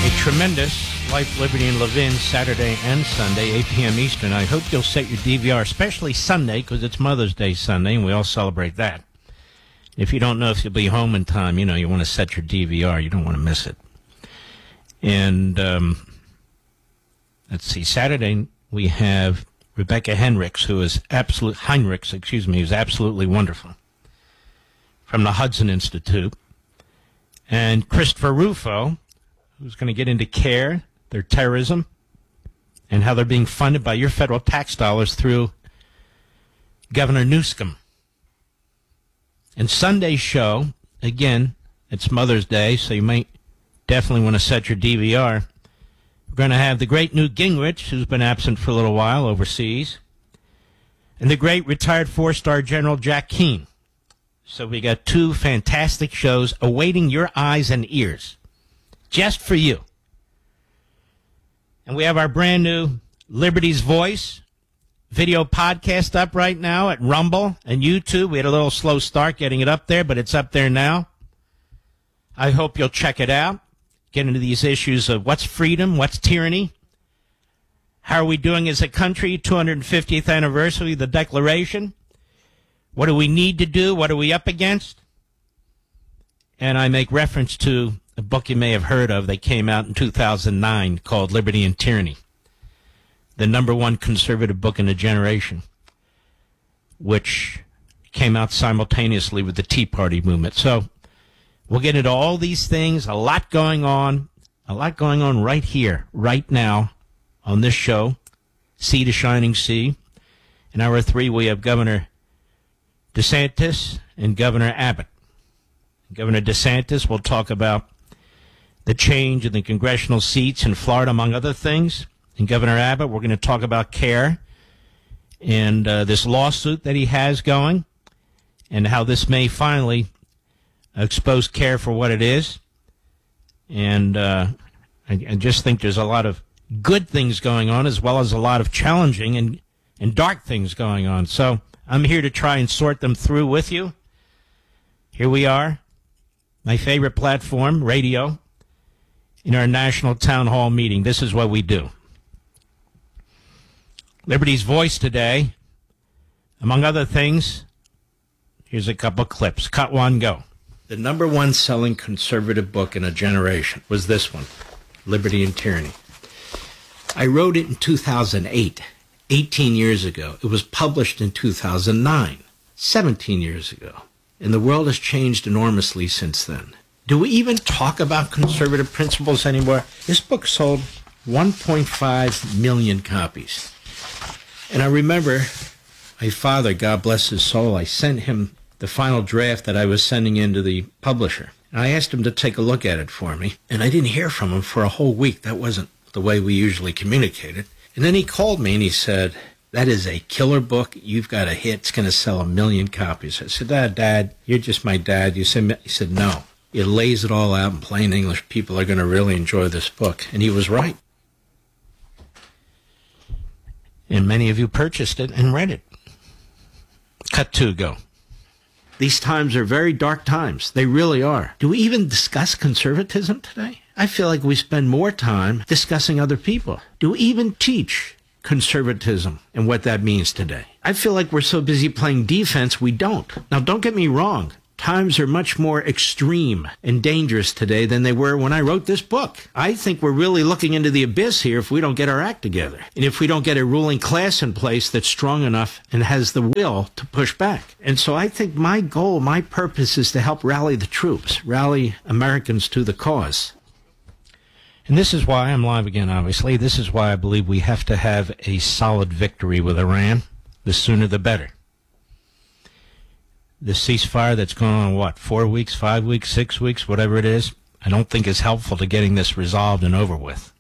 Tremendous Life, Liberty, and Levin, Saturday and Sunday, 8 p.m. Eastern. I hope you'll set your DVR, especially Sunday, because it's Mother's Day Sunday, and we all celebrate that. If you don't know if you'll be home in time, you want to set your DVR. You don't want to miss it. And let's see, Saturday we have Rebecca Heinrichs, who's absolutely wonderful, from the Hudson Institute, and Christopher Rufo, who's going to get into CARE, their terrorism, and how they're being funded by your federal tax dollars through Governor Newsom. And Sunday's show, again, it's Mother's Day, so you might definitely want to set your DVR. We're going to have the great Newt Gingrich, who's been absent for a little while overseas, and the great retired four-star General Jack Keane. So we got two fantastic shows awaiting your eyes and ears, just for you. And we have our brand new Liberty's Voice video podcast up right now at Rumble and YouTube. We had a little slow start getting it up there, but it's up there now. I hope you'll check it out. Get into these issues of what's freedom, what's tyranny, how are we doing as a country, 250th anniversary of the Declaration. What do we need to do? What are we up against? And I make reference to a book you may have heard of that came out in 2009 called Liberty and Tyranny, the number one conservative book in a generation, which came out simultaneously with the Tea Party movement. So we'll get into all these things, a lot going on right here, right now on this show, Sea to Shining Sea. In hour 3, we have Governor DeSantis and Governor Abbott. Governor DeSantis will talk about the change in the congressional seats in Florida, among other things. And Governor Abbott, we're going to talk about CARE and this lawsuit that he has going and how this may finally expose CARE for what it is. And I just think there's a lot of good things going on as well as a lot of challenging and dark things going on. So I'm here to try and sort them through with you. Here we are, my favorite platform, radio, in our national town hall meeting. This is what we do. Liberty's Voice today, among other things, here's a couple clips. Cut one, go. The number one selling conservative book in a generation was this one, Liberty and Tyranny. I wrote it in 2008, 18 years ago. It was published in 2009, 17 years ago. And the world has changed enormously since then. Do we even talk about conservative principles anymore? This book sold 1.5 million copies. And I remember my father, God bless his soul, I sent him the final draft that I was sending in to the publisher. And I asked him to take a look at it for me. And I didn't hear from him for a whole week. That wasn't the way we usually communicated. And then he called me and he said, "That is a killer book. You've got a hit. It's going to sell 1 million copies." I said, Dad, you're just my dad. He said, "No. It lays it all out in plain English. People are going to really enjoy this book." And he was right. And many of you purchased it and read it. Cut two, go. These times are very dark times. They really are. Do we even discuss conservatism today? I feel like we spend more time discussing other people. Do we even teach conservatism and what that means today? I feel like we're so busy playing defense, we don't. Now, don't get me wrong. Times are much more extreme and dangerous today than they were when I wrote this book. I think we're really looking into the abyss here if we don't get our act together. And if we don't get a ruling class in place that's strong enough and has the will to push back. And so I think my goal, my purpose is to help rally the troops, rally Americans to the cause. And this is why I'm live again, obviously. This is why I believe we have to have a solid victory with Iran. The sooner the better. The ceasefire that's going on, 4 weeks, 5 weeks, 6 weeks, whatever it is, I don't think is helpful to getting this resolved and over with.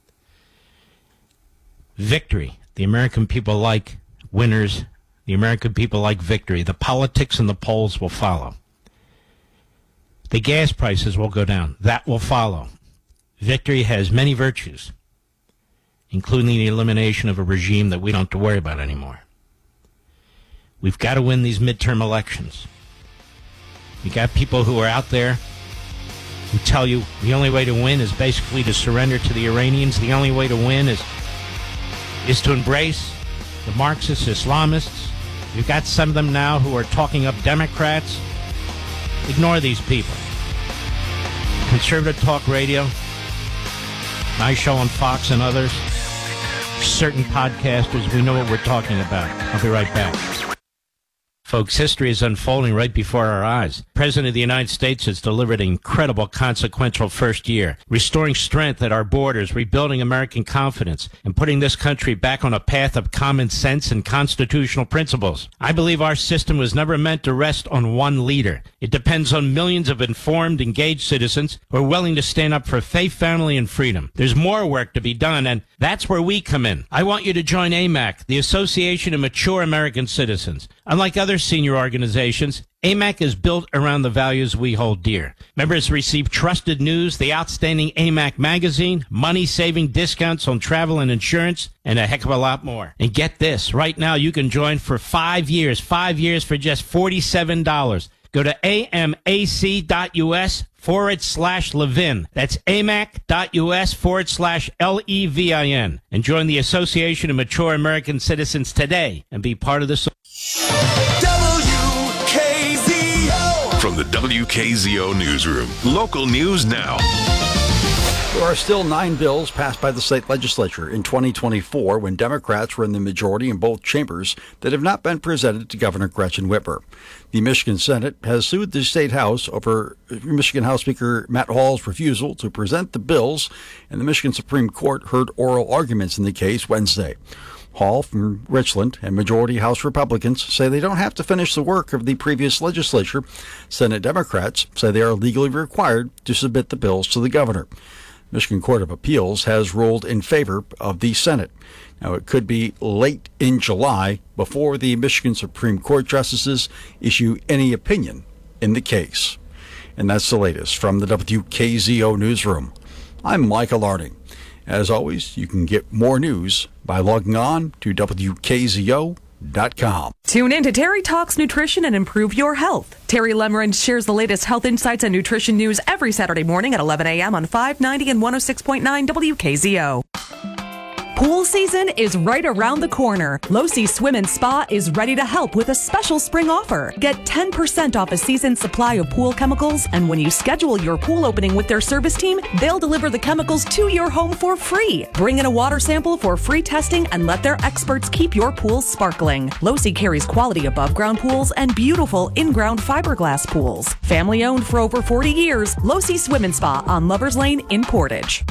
Victory. The American people like winners. The American people like victory. The politics and the polls will follow. The gas prices will go down. That will follow. Victory has many virtues, including the elimination of a regime that we don't have to worry about anymore. We've got to win these midterm elections. We got people who are out there who tell you the only way to win is basically to surrender to the Iranians. The only way to win is to embrace the Marxists, Islamists. You've got some of them now who are talking up Democrats. Ignore these people. Conservative talk radio, my show on Fox and others, certain podcasters, we know what we're talking about. I'll be right back. Folks, history is unfolding right before our eyes. The President of the United States has delivered an incredible, consequential first year, restoring strength at our borders, rebuilding American confidence, and putting this country back on a path of common sense and constitutional principles. I believe our system was never meant to rest on one leader. It depends on millions of informed, engaged citizens who are willing to stand up for faith, family, and freedom. There's more work to be done, and that's where we come in. I want you to join AMAC, the Association of Mature American Citizens. Unlike other senior organizations, AMAC is built around the values we hold dear. Members receive trusted news, the outstanding AMAC magazine, money-saving discounts on travel and insurance, and a heck of a lot more. And get this, right now you can join for 5 years for just $47. Go to amac.us/Levin. That's amac.us/LEVIN. And join the Association of Mature American Citizens today and be part of the WKZO. From the WKZO Newsroom, local news now. There are still 9 bills passed by the state legislature in 2024 when Democrats were in the majority in both chambers that have not been presented to Governor Gretchen Whitmer. The Michigan Senate has sued the state House over Michigan House Speaker Matt Hall's refusal to present the bills, and the Michigan Supreme Court heard oral arguments in the case Wednesday. Hall from Richland and majority House Republicans say they don't have to finish the work of the previous legislature. Senate Democrats say they are legally required to submit the bills to the governor. Michigan Court of Appeals has ruled in favor of the Senate. Now, it could be late in July before the Michigan Supreme Court justices issue any opinion in the case. And that's the latest from the WKZO Newsroom. I'm Michael Larding. As always, you can get more news by logging on to WKZO.com. Tune in to Terry Talks Nutrition and Improve Your Health. Terry Lemren shares the latest health insights and nutrition news every Saturday morning at 11 a.m. on 590 and 106.9 WKZO. Pool season is right around the corner. Losi Swim and Spa is ready to help with a special spring offer. Get 10% off a season's supply of pool chemicals, and when you schedule your pool opening with their service team, they'll deliver the chemicals to your home for free. Bring in a water sample for free testing and let their experts keep your pool sparkling. Losi carries quality above-ground pools and beautiful in-ground fiberglass pools. Family owned for over 40 years, Losi Swim and Spa on Lovers Lane in Portage.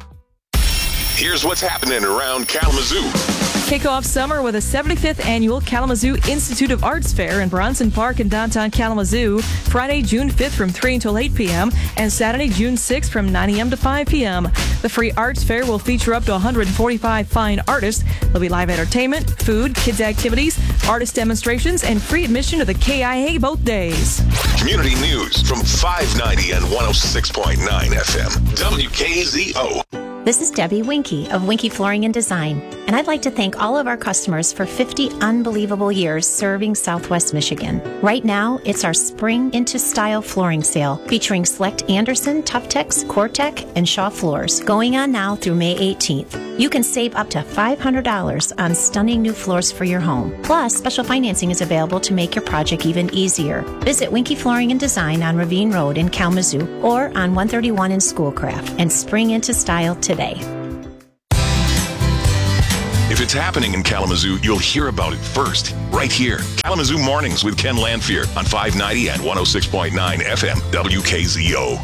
Here's what's happening around Kalamazoo. Kick off summer with a 75th annual Kalamazoo Institute of Arts Fair in Bronson Park in downtown Kalamazoo, Friday, June 5th from 3 until 8 p.m. and Saturday, June 6th from 9 a.m. to 5 p.m. The free arts fair will feature up to 145 fine artists. There'll be live entertainment, food, kids activities, artist demonstrations, and free admission to the KIA both days. Community news from 590 and 106.9 FM. WKZO. This is Debbie Winkie of Winkie Flooring and Design, and I'd like to thank all of our customers for 50 unbelievable years serving Southwest Michigan. Right now, it's our Spring Into Style flooring sale, featuring select Anderson, Tuftex, Cortec, and Shaw floors, going on now through May 18th. You can save up to $500 on stunning new floors for your home. Plus, special financing is available to make your project even easier. Visit Winkie Flooring and Design on Ravine Road in Kalamazoo or on 131 in Schoolcraft, and spring into style today. If it's happening in Kalamazoo, you'll hear about it first, right here. Kalamazoo Mornings with Ken Lanfear on 590 and 106.9 FM WKZO.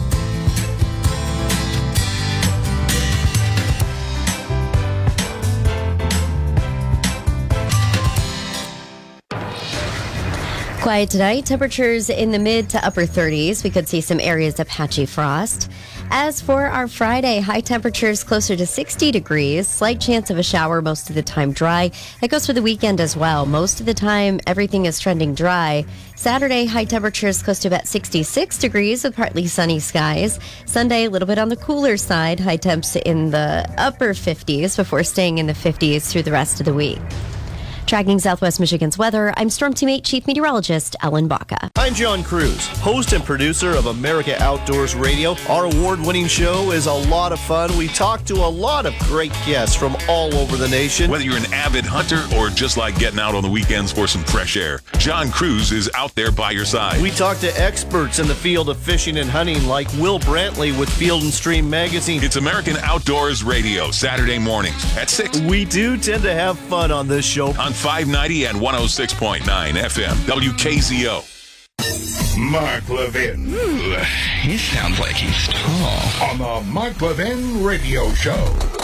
Quiet tonight. Temperatures in the mid to upper 30s. We could see some areas of patchy frost. As for our Friday, high temperatures closer to 60 degrees. Slight chance of a shower, most of the time dry. That goes for the weekend as well. Most of the time, everything is trending dry. Saturday, high temperatures close to about 66 degrees with partly sunny skies. Sunday, a little bit on the cooler side. High temps in the upper 50s before staying in the 50s through the rest of the week. Tracking Southwest Michigan's weather, I'm Storm Team 8 Chief Meteorologist Ellen Baca. I'm John Cruz, host and producer of America Outdoors Radio. Our award-winning show is a lot of fun. We talk to a lot of great guests from all over the nation. Whether you're an avid hunter or just like getting out on the weekends for some fresh air, John Cruz is out there by your side. We talk to experts in the field of fishing and hunting like Will Brantley with Field and Stream Magazine. It's American Outdoors Radio, Saturday mornings at 6. We do tend to have fun on this show. On 590 and 106.9 FM, WKZO. Mark Levin. Ooh, he sounds like he's tall. On the Mark Levin Radio Show.